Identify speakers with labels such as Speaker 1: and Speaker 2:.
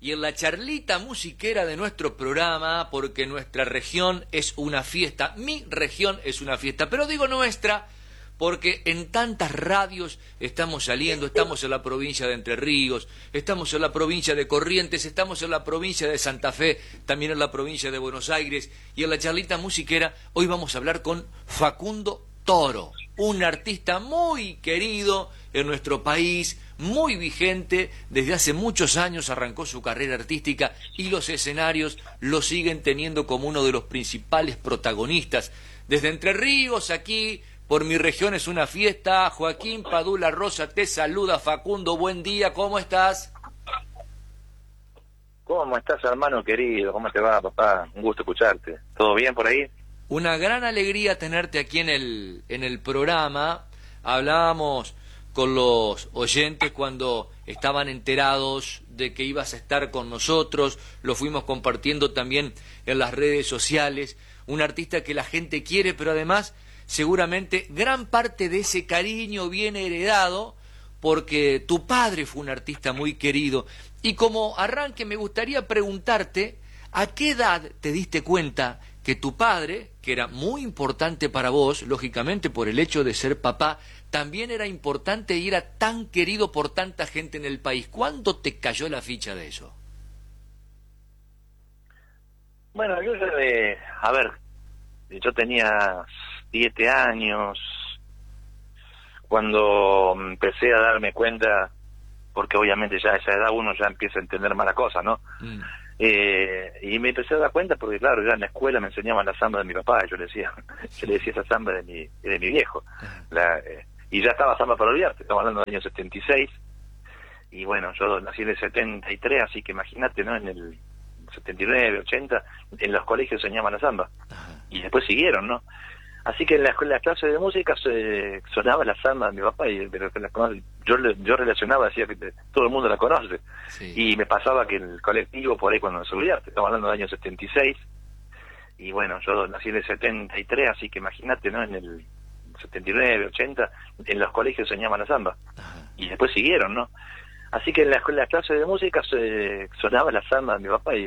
Speaker 1: y en la charlita musiquera de nuestro programa, porque nuestra región es una fiesta, mi región es una fiesta, pero digo nuestra porque en tantas radios estamos saliendo, estamos en la provincia de Entre Ríos, estamos en la provincia de Corrientes, estamos en la provincia de Santa Fe, también en la provincia de Buenos Aires, y en la charlita musiquera hoy vamos a hablar con Facundo Toro, un artista muy querido en nuestro país, muy vigente, desde hace muchos años arrancó su carrera artística y los escenarios lo siguen teniendo como uno de los principales protagonistas. Desde Entre Ríos, aquí, por mi región es una fiesta, Joaquín Padula Rosa te saluda. Facundo, buen día, ¿cómo estás?
Speaker 2: ¿Cómo estás, hermano querido? ¿Cómo te va, papá? Un gusto escucharte. ¿Todo bien por ahí?
Speaker 1: Una gran alegría tenerte aquí en el programa. Hablábamos con los oyentes cuando estaban enterados de que ibas a estar con nosotros, lo fuimos compartiendo también en las redes sociales, un artista que la gente quiere, pero además seguramente gran parte de ese cariño viene heredado porque tu padre fue un artista muy querido. Y como arranque me gustaría preguntarte, ¿a qué edad te diste cuenta que tu padre, que era muy importante para vos, lógicamente por el hecho de ser papá, también era importante y era tan querido por tanta gente en el país? ¿Cuándo te cayó la ficha de eso?
Speaker 2: Bueno, yo tenía 7 años cuando empecé a darme cuenta, porque obviamente ya a esa edad uno ya empieza a entender malas cosas, ¿no? Y me empecé a dar cuenta porque, claro, ya en la escuela me enseñaban la samba de mi papá, yo le decía esa samba de mi viejo. Y ya estaba Samba para Olvidarte, estamos hablando del año 76, y bueno, yo nací en el 73, así que imagínate, ¿no? En el 79, 80, en los colegios enseñaban la samba, y después siguieron, ¿no? Así que en las clases de música sonaba la samba de mi papá, pero yo relacionaba, decía que todo el mundo la conoce,
Speaker 1: Sí.
Speaker 2: Y me pasaba que en el colectivo, por ahí cuando me subía, estamos hablando del año 76, y bueno, yo nací en el 73, así que imagínate, ¿no? En el 79, 80, en los colegios enseñaban la samba, y después siguieron, ¿no? Así que en las clases de música sonaba la samba de mi papá,